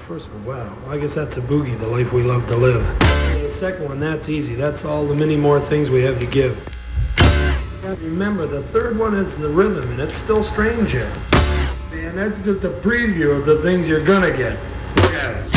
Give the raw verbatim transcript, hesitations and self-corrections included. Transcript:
first one, wow. Well, I guess that's a boogie, the life we love to live. And the second one, that's easy. That's all the many more things we have to give. And remember, the third one is the rhythm, and it's still strange yet. And that's just a preview of the things you're gonna get. Look at it.